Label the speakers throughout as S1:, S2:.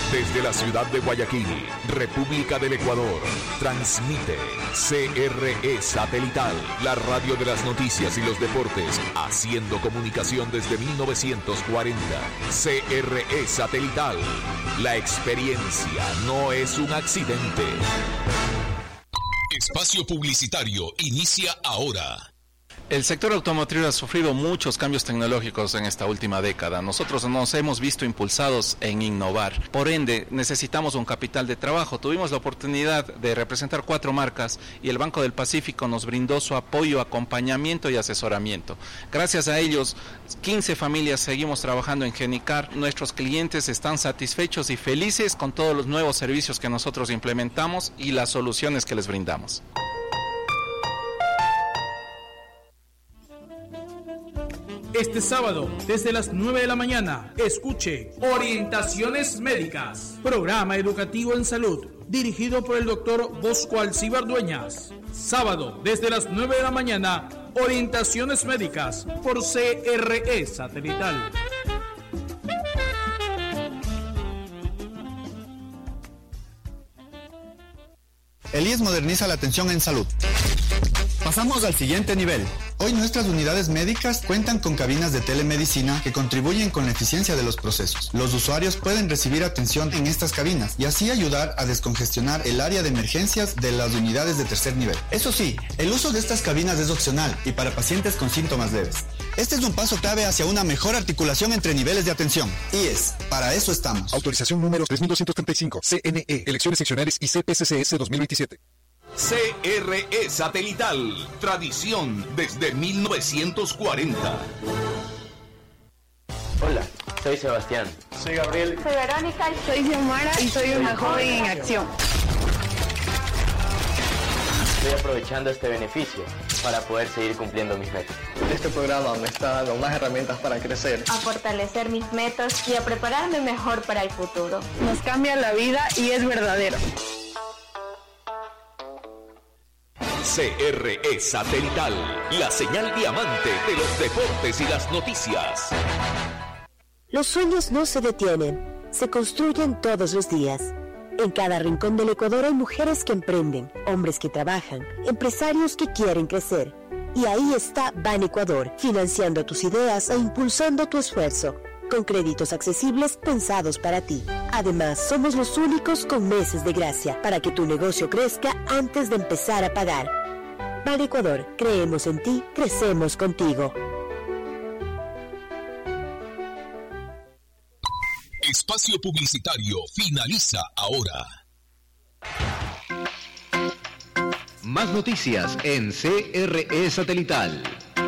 S1: Desde la ciudad de Guayaquil, República del Ecuador, transmite CRE Satelital, la radio de las noticias y los deportes, haciendo comunicación desde 1940. CRE Satelital, la experiencia no es un accidente. Espacio publicitario inicia ahora.
S2: El sector automotriz ha sufrido muchos cambios tecnológicos en esta última década. Nosotros nos hemos visto impulsados en innovar. Por ende, necesitamos un capital de trabajo. Tuvimos la oportunidad de representar 4 marcas y el Banco del Pacífico nos brindó su apoyo, acompañamiento y asesoramiento. Gracias a ellos, 15 familias seguimos trabajando en Genicar. Nuestros clientes están satisfechos y felices con todos los nuevos servicios que nosotros implementamos y las soluciones que les brindamos.
S3: Este sábado, desde las 9 de la mañana, escuche Orientaciones Médicas, programa educativo en salud, dirigido por el doctor Bosco Alcíbar Dueñas. Sábado, desde las 9 de la mañana, Orientaciones Médicas, por CRE Satelital.
S4: El IES moderniza la atención en salud. Pasamos al siguiente nivel. Hoy nuestras unidades médicas cuentan con cabinas de telemedicina que contribuyen con la eficiencia de los procesos. Los usuarios pueden recibir atención en estas cabinas y así ayudar a descongestionar el área de emergencias de las unidades de tercer nivel. Eso sí, el uso de estas cabinas es opcional y para pacientes con síntomas leves. Este es un paso clave hacia una mejor articulación entre niveles de atención. IES, para eso estamos.
S1: Autorización número 3235, CNE, Elecciones Seccionales y CPCCS 2027. CRE Satelital, tradición desde 1940.
S5: Hola, soy Sebastián.
S6: Soy Gabriel.
S7: Soy Verónica. Soy Xiomara y soy una joven en acción.
S5: Estoy aprovechando este beneficio para poder seguir cumpliendo mis metas.
S6: Este programa me está dando más herramientas para crecer,
S7: a fortalecer mis metas y a prepararme mejor para el futuro.
S8: Nos cambia la vida y es verdadero.
S1: CRE Satelital, la señal diamante de los deportes y las noticias.
S9: Los sueños no se detienen, se construyen todos los días. En cada rincón del Ecuador hay mujeres que emprenden, hombres que trabajan, empresarios que quieren crecer. Y ahí está Ban Ecuador, financiando tus ideas e impulsando tu esfuerzo, con créditos accesibles pensados para ti. Además, somos los únicos con meses de gracia para que tu negocio crezca antes de empezar a pagar. Ban Ecuador, creemos en ti, crecemos contigo.
S1: Espacio publicitario finaliza ahora.
S10: Más noticias en CRE Satelital.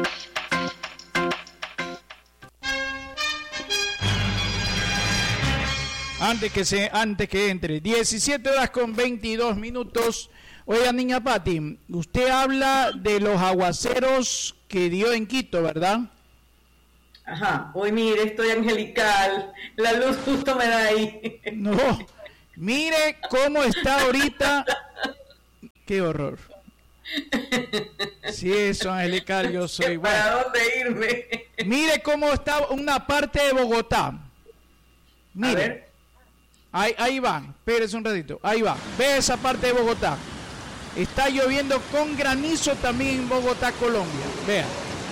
S3: Antes que entre, 17 horas con 22 minutos. Oiga, niña Pati, usted habla de los aguaceros que dio en Quito, ¿verdad?
S11: Ajá, hoy mire, estoy angelical, la luz justo me da ahí.
S3: No, mire cómo está ahorita, qué horror. Sí, eso, angelical, yo soy.
S11: ¿Para dónde irme?
S3: Mire cómo está una parte de Bogotá. Mire. A ver. Ahí va, espérese un ratito, ahí va, ve esa parte de Bogotá. Está lloviendo con granizo también en Bogotá, Colombia, vea.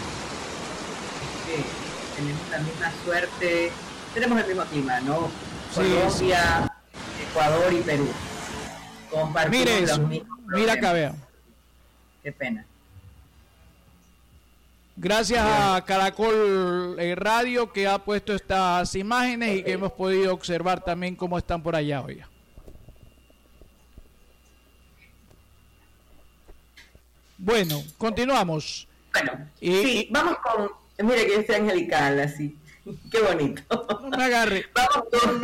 S11: Sí, tenemos la misma suerte, tenemos el mismo clima, ¿no? Colombia, sí. Ecuador y Perú. Compartimos
S3: mire eso,
S11: los mismos problemas.
S3: Mira acá, vea.
S11: Qué pena.
S3: Gracias a Caracol Radio que ha puesto estas imágenes y que hemos podido observar también cómo están por allá hoy. Bueno, continuamos.
S11: Bueno, sí, vamos con... Mire que estoy angelical, así. Qué bonito.
S3: No me agarre.
S11: Vamos con...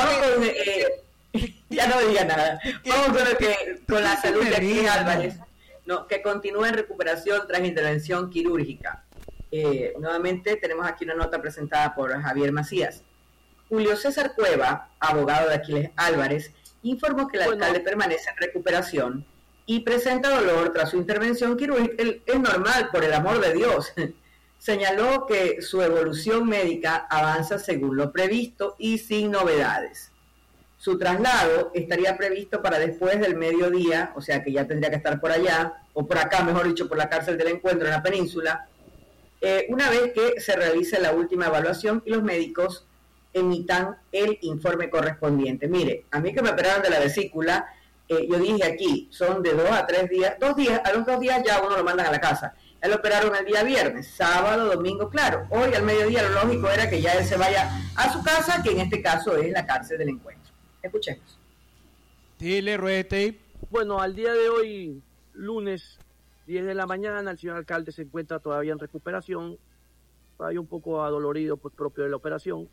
S11: ya no diga nada. Vamos con la salud de Aquiles Álvarez. No, que continúa en recuperación tras intervención quirúrgica. Nuevamente tenemos aquí una nota presentada por Javier Macías. Julio César Cueva, abogado de Aquiles Álvarez, informó que el alcalde permanece en recuperación y presenta dolor tras su intervención quirúrgica. Es normal, por el amor de Dios. Señaló que su evolución médica avanza según lo previsto y sin novedades. Su traslado estaría previsto para después del mediodía, o sea que ya tendría que estar por allá, o por acá, mejor dicho, por la cárcel del Encuentro en la península, una vez que se realice la última evaluación y los médicos emitan el informe correspondiente. Mire, a mí que me operaron de la vesícula, yo dije aquí, son de 2 a 3 días, 2 días, a los 2 días ya uno lo mandan a la casa. Él lo operaron el día viernes, sábado, domingo, claro. Hoy al mediodía lo lógico era que ya él se vaya a su casa, que en este caso es la cárcel del Encuentro. Escuchemos.
S3: Dile, Ruete.
S12: Bueno, al día de hoy, lunes, 10 de la mañana, el señor alcalde se encuentra todavía en recuperación, todavía un poco adolorido pues, propio de la operación.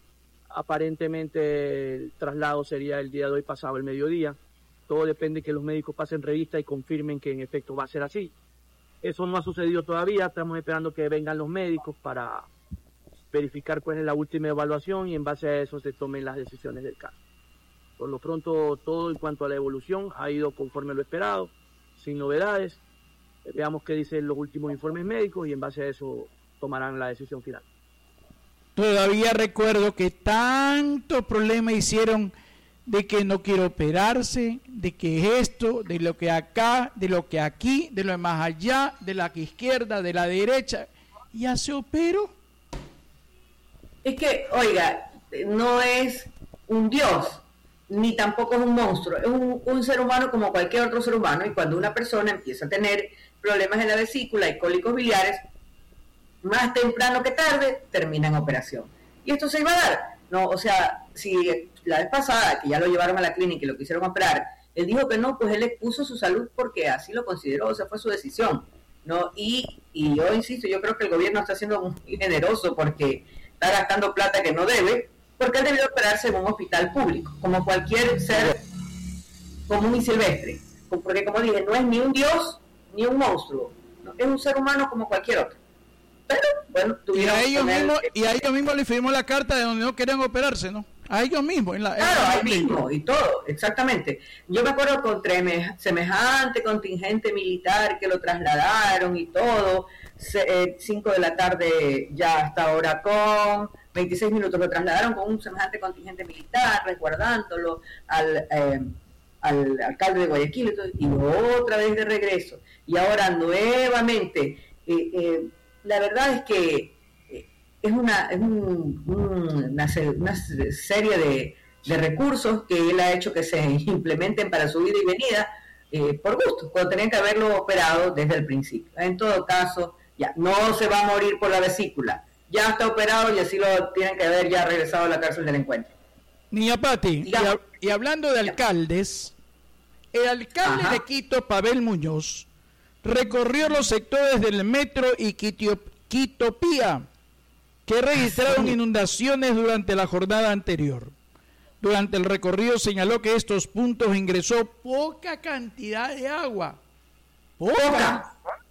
S12: Aparentemente el traslado sería el día de hoy pasado el mediodía. Todo depende que los médicos pasen revista y confirmen que en efecto va a ser así. Eso no ha sucedido todavía, estamos esperando que vengan los médicos para verificar cuál es la última evaluación y en base a eso se tomen las decisiones del caso. Por lo pronto, todo en cuanto a la evolución ha ido conforme lo esperado, sin novedades. Veamos qué dicen los últimos informes médicos y en base a eso tomarán la decisión final.
S3: Todavía recuerdo que tanto problema hicieron de que no quiero operarse, de que esto, de lo que acá, de lo que aquí, de lo de más allá, de la izquierda, de la derecha. ¿Ya se operó?
S11: Es que, oiga, no es un dios, ni tampoco es un monstruo, es un ser humano como cualquier otro ser humano, y cuando una persona empieza a tener problemas en la vesícula y cólicos biliares, más temprano que tarde, termina en operación. Y esto se iba a dar, ¿no? O sea, si la vez pasada, que ya lo llevaron a la clínica y lo quisieron operar, él dijo que no, pues él expuso su salud porque así lo consideró, o sea, fue su decisión, ¿no? Y yo insisto, yo creo que el gobierno está siendo muy generoso porque está gastando plata que no debe, porque él debió operarse en un hospital público, como cualquier ser común y silvestre, porque como dije, no es ni un dios ni un monstruo, ¿no? Es un ser humano como cualquier otro. Pero, bueno,
S3: y a ellos mismos le firmó la carta de donde no querían operarse, ¿no? A ellos mismos.
S11: Claro, ahí mismo, y todo, exactamente. Yo me acuerdo con semejante contingente militar que lo trasladaron y todo, 5 de la tarde ya hasta ahora con 26 minutos lo trasladaron con un semejante contingente militar, resguardándolo al alcalde de Guayaquil y, todo, y otra vez de regreso. Y ahora nuevamente, la verdad es que es una serie de recursos que él ha hecho que se implementen para su ida y venida por gusto, cuando tenían que haberlo operado desde el principio. En todo caso, ya no se va a morir por la vesícula, ya está operado y así lo tienen que haber ya regresado a la cárcel del Encuentro.
S3: Niña Pati, y hablando de alcaldes, el alcalde de Quito, Pavel Muñoz, recorrió los sectores del metro y Quitopía, que registraron inundaciones durante la jornada anterior. Durante el recorrido señaló que estos puntos ingresó poca cantidad de agua. Poca.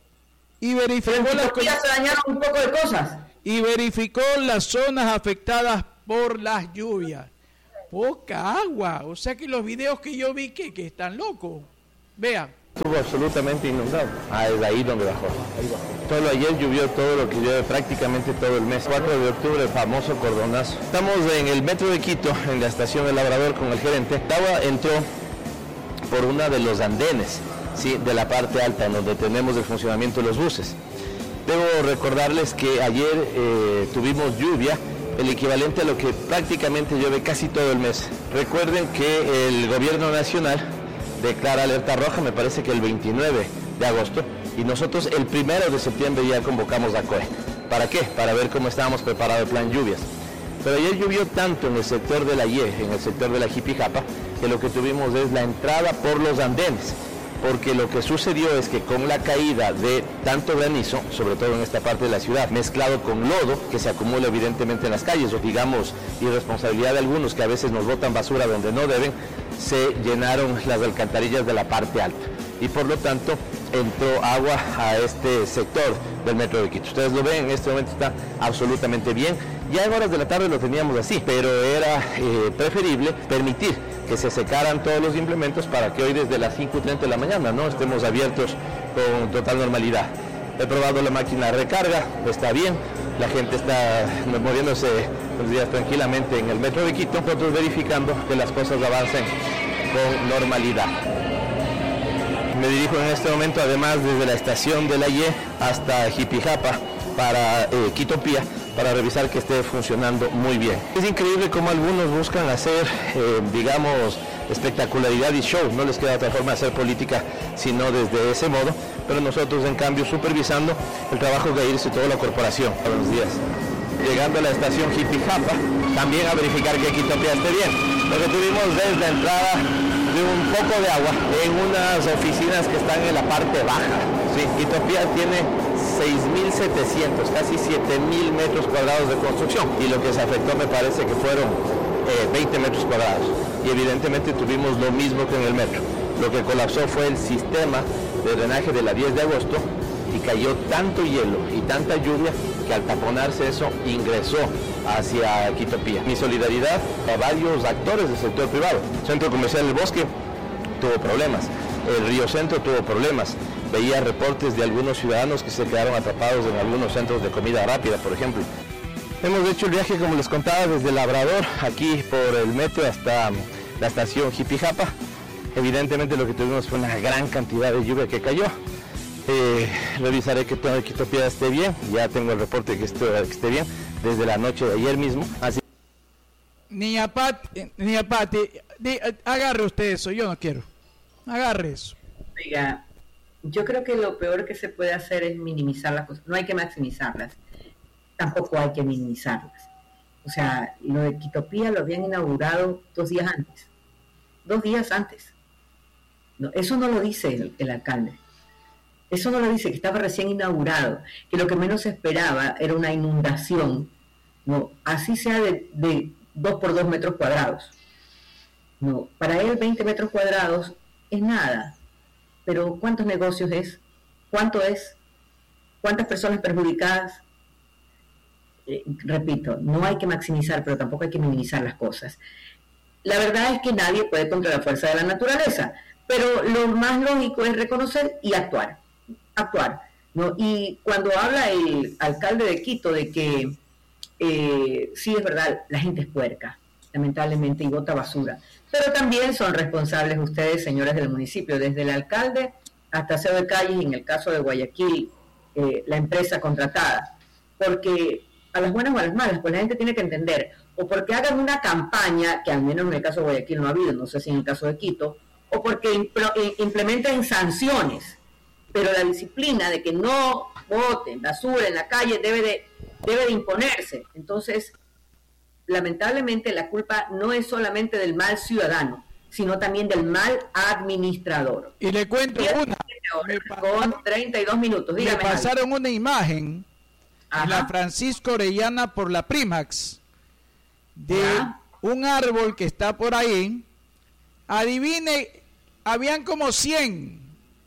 S3: Y verificó
S11: se dañaron un poco de cosas.
S3: Y verificó las zonas afectadas por las lluvias. Poca agua. O sea que los videos que yo vi que están locos. Vean.
S13: Estuvo absolutamente inundado. Es ahí donde bajó. Todo ayer llovió todo lo que llueve prácticamente todo el mes. 4 de octubre, el famoso cordonazo. Estamos en el metro de Quito, en la estación del Labrador con el gerente. El agua entró por una de los andenes, ¿sí? De la parte alta, donde tenemos el funcionamiento de los buses. Debo recordarles que ayer tuvimos lluvia, el equivalente a lo que prácticamente llueve casi todo el mes. Recuerden que el gobierno nacional declara alerta roja, me parece que el 29 de agosto, y nosotros el 1 de septiembre ya convocamos a COE. ¿Para qué? Para ver cómo estábamos preparados el plan lluvias. Pero ayer llovió tanto en el sector de la IE, en el sector de la Jipijapa, que lo que tuvimos es la entrada por los andenes, porque lo que sucedió es que con la caída de tanto granizo, sobre todo en esta parte de la ciudad, mezclado con lodo, que se acumula evidentemente en las calles, o digamos, irresponsabilidad de algunos que a veces nos botan basura donde no deben, se llenaron las alcantarillas de la parte alta y por lo tanto entró agua a este sector del metro de Quito. Ustedes lo ven, en este momento está absolutamente bien. Ya en horas de la tarde lo teníamos así, pero era preferible permitir que se secaran todos los implementos para que hoy desde las 5:30 de la mañana no estemos abiertos con total normalidad. He probado la máquina de recarga, está bien, la gente está moviéndose unos días tranquilamente en el metro de Quito, nosotros verificando que las cosas avancen con normalidad. Me dirijo en este momento, además, desde la estación de la Y hasta Jipijapa para Quitopía, para revisar que esté funcionando muy bien. Es increíble cómo algunos buscan hacer, digamos, espectacularidad y show. No les queda otra forma de hacer política sino desde ese modo, pero nosotros en cambio supervisando el trabajo que hizo toda la corporación. Buenos días. Llegando a la estación Jipijapa, también a verificar que Quitopía esté bien. Lo que tuvimos desde la entrada de un poco de agua en unas oficinas que están en la parte baja. Sí, Quitopía tiene 6.700, casi 7.000 metros cuadrados de construcción, y lo que se afectó me parece que fueron 20 metros cuadrados, y evidentemente tuvimos lo mismo que en el metro. Lo que colapsó fue el sistema de drenaje de la 10 de agosto, y cayó tanto hielo y tanta lluvia que al taponarse eso ingresó hacia Quitopía. Mi solidaridad a varios actores del sector privado. Centro Comercial del Bosque tuvo problemas, el Río Centro tuvo problemas. Veía reportes de algunos ciudadanos que se quedaron atrapados en algunos centros de comida rápida, por ejemplo. Hemos hecho el viaje, como les contaba, desde Labrador, aquí por el metro hasta la estación Jipijapa. Evidentemente lo que tuvimos fue una gran cantidad de lluvia que cayó. Revisaré que todo Quitopía esté bien. Ya tengo el reporte que esté bien desde la noche de ayer mismo. Así.
S3: Niña Pati, agarre usted eso, yo no quiero. Agarre eso.
S11: Oiga, yo creo que lo peor que se puede hacer es minimizar las cosas. No hay que maximizarlas, tampoco hay que minimizarlas. O sea, lo de Quitopía lo habían inaugurado 2 días antes. 2 días antes. No, eso no lo dice el alcalde. Eso no lo dice, que estaba recién inaugurado, que lo que menos se esperaba era una inundación, no, así sea de 2 por 2 metros cuadrados. No, para él 20 metros cuadrados es nada, pero ¿cuántos negocios es? ¿Cuánto es? ¿Cuántas personas perjudicadas? Repito, no hay que maximizar, pero tampoco hay que minimizar las cosas. La verdad es que nadie puede contra la fuerza de la naturaleza, pero lo más lógico es reconocer y actuar, ¿no? Y cuando habla el alcalde de Quito de que sí, es verdad, la gente es puerca, lamentablemente, y bota basura, pero también son responsables ustedes, señores del municipio, desde el alcalde hasta aseo de calles, y en el caso de Guayaquil, la empresa contratada, porque a las buenas o a las malas, pues la gente tiene que entender, o porque hagan una campaña, que al menos en el caso de Guayaquil no ha habido, no sé si en el caso de Quito, o porque implementen sanciones, pero la disciplina de que no boten basura en la calle debe de imponerse. Entonces, lamentablemente la culpa no es solamente del mal ciudadano, sino también del mal administrador.
S3: Y le cuento una.
S11: Con 32 minutos. Dígame,
S3: me pasaron una imagen en la Francisco Orellana por la Primax de un árbol que está por ahí. Adivine, habían como 100.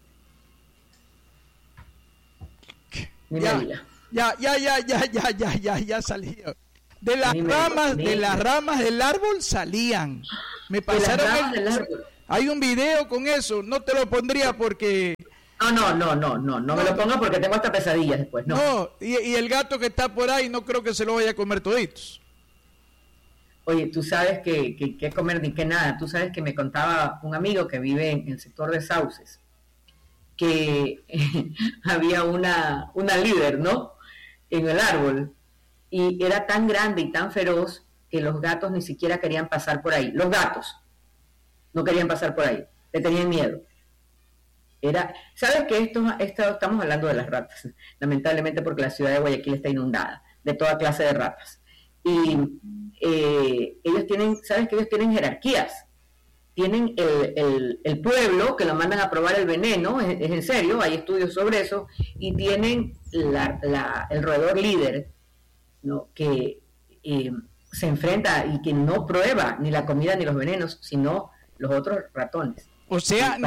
S3: Ya salió. De las ramas del árbol salían. Me pasaron hay un video con eso, no te lo pondría porque
S11: no me lo pongas porque tengo hasta pesadillas después. No,
S3: y el gato que está por ahí no creo que se lo vaya a comer toditos.
S11: Oye, tú sabes que comer ni que nada. Tú sabes que me contaba un amigo que vive en el sector de Sauces que había una líder, ¿no?, en el árbol, y era tan grande y tan feroz que los gatos ni siquiera querían pasar por ahí. Los gatos no querían pasar por ahí, le tenían miedo. ¿Sabes que esto estamos hablando de las ratas? Lamentablemente, porque la ciudad de Guayaquil está inundada de toda clase de ratas. Y ellos tienen jerarquías. Tienen el pueblo, que lo mandan a probar el veneno, es en serio, hay estudios sobre eso, y tienen el roedor líder, ¿no?, que se enfrenta y que no prueba ni la comida ni los venenos, sino los otros ratones.
S3: O sea,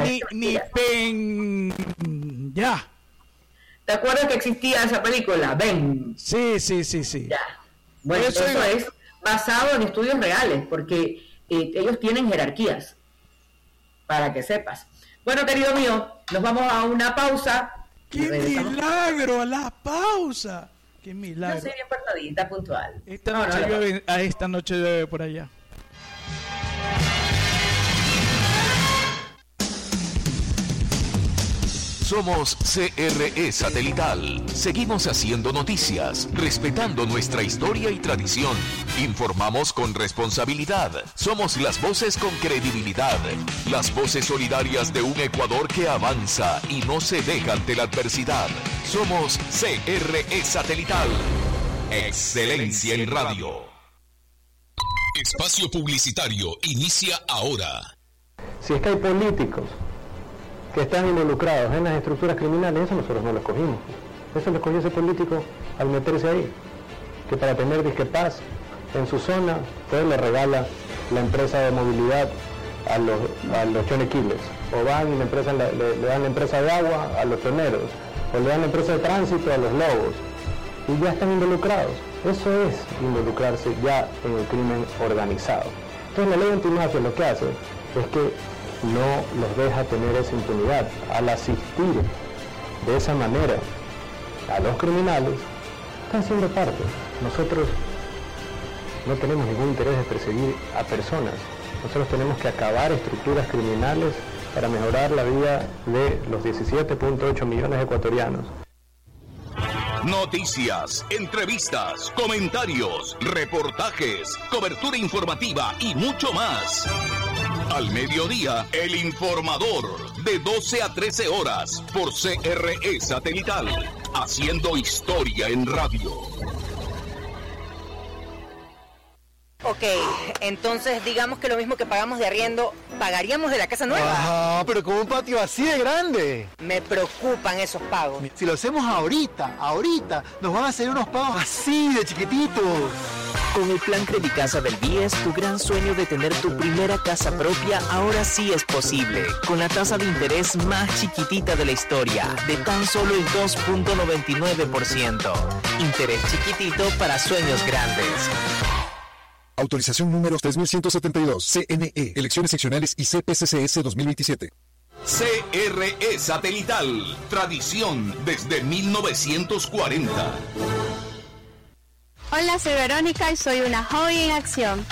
S3: ya.
S11: ¿Te acuerdas que existía esa película? Ben.
S3: Sí.
S11: Ya. Bueno, eso es basado en estudios reales, porque ellos tienen jerarquías, para que sepas. Bueno, querido mío, nos vamos a una pausa.
S3: ¡Qué milagro! ¡La pausa!
S14: Qué milagro.
S11: Yo soy bien portadita, puntual.
S14: Esta noche llueve por allá.
S1: Somos CRE Satelital. Seguimos haciendo noticias, respetando nuestra historia y tradición. Informamos con responsabilidad. Somos las voces con credibilidad. Las voces solidarias de un Ecuador que avanza y no se deja ante la adversidad. Somos CRE Satelital. Excelencia en radio. Espacio publicitario inicia ahora.
S15: Si es que hay políticos que están involucrados en las estructuras criminales, eso nosotros no lo escogimos. Eso lo escogió ese político al meterse ahí, que para tener disque paz en su zona, pues le regala la empresa de movilidad a los chonequiles, o van y le dan la empresa de agua a los choneros, o le dan la empresa de tránsito a los lobos, y ya están involucrados. Eso es involucrarse ya en el crimen organizado. Entonces la ley antimafia lo que hace es que no los deja tener esa impunidad. Al asistir de esa manera a los criminales, están siendo parte. Nosotros no tenemos ningún interés de perseguir a personas. Nosotros tenemos que acabar estructuras criminales para mejorar la vida de los 17.8 millones de ecuatorianos.
S1: Noticias, entrevistas, comentarios, reportajes, cobertura informativa y mucho más. Al mediodía, El Informador, de 12 a 13 horas, por CRE Satelital, haciendo historia en radio.
S16: Ok, entonces digamos que lo mismo que pagamos de arriendo, pagaríamos de la casa nueva.
S17: Ajá, pero con un patio así de grande.
S16: Me preocupan esos pagos.
S17: Si lo hacemos ahorita, nos van a hacer unos pagos así de chiquititos.
S18: Con el plan Credicasa del BIES, tu gran sueño de tener tu primera casa propia ahora sí es posible. Con la tasa de interés más chiquitita de la historia, de tan solo el 2.99%. Interés chiquitito para sueños grandes.
S19: Autorización número 3172, CNE, Elecciones Seccionales y CPCCS 2027.
S1: CRE Satelital, tradición desde 1940.
S20: Hola, soy Verónica y soy una joven en acción.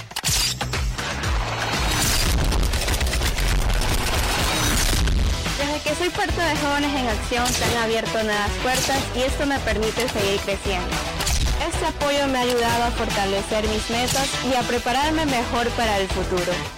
S20: Desde que soy parte de Jóvenes en Acción se han abierto nuevas puertas y esto me permite seguir creciendo. Este apoyo me ha ayudado a fortalecer mis metas y a prepararme mejor para el futuro.